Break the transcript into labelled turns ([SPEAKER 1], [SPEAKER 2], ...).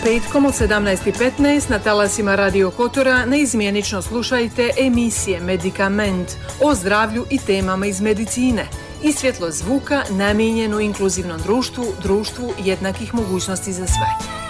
[SPEAKER 1] Petkom od 17:15 na talasima Radio Kotora neizmjenično slušajte emisije Medikament o zdravlju i temama iz medicine i svjetlo zvuka namijenjenu inkluzivnom društvu jednakih mogućnosti za sve.